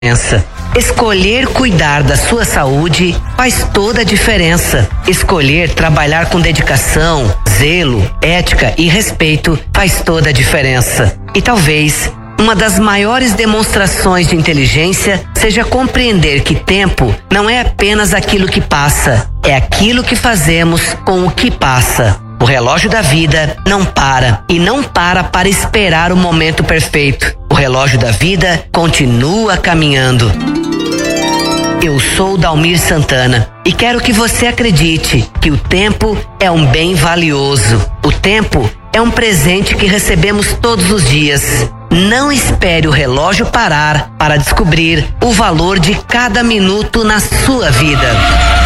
diferença. Escolher cuidar da sua saúde faz toda a diferença. Escolher trabalhar com dedicação, zelo, ética e respeito faz toda a diferença. E talvez uma das maiores demonstrações de inteligência seja compreender que tempo não é apenas aquilo que passa, é aquilo que fazemos com o que passa. O relógio da vida não para e não para esperar o momento perfeito. O relógio da vida continua caminhando. Eu sou Dalmir Santana e quero que você acredite que o tempo é um bem valioso. O tempo é um presente que recebemos todos os dias. Não espere o relógio parar para descobrir o valor de cada minuto na sua vida.